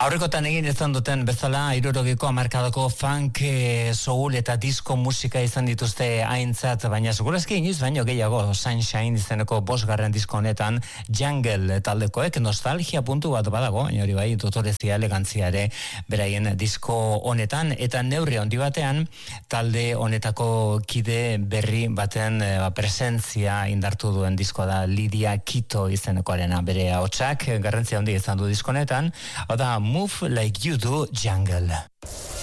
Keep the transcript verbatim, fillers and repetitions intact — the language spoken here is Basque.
Aurrekotan egin izan duten bezala, hirurogiko hamarkadako funk, soul eta disco musika izan dituzte aintzat, baina segurazki inoiz baino gehiago Sunshine izeneko bosgarren disko honetan Jungle taldekoek nostalgia puntu bat badago, baina hori bai dotorezia elegantzia ere beraien disko honetan, eta neurri handi batean talde honetako kide berri baten e, presentzia indartu duen diskoa da Lydia Quito izenekoarena, bere ahotsak garrantzia handi izan du disko honetan, hau da Move Like You Do Jungle.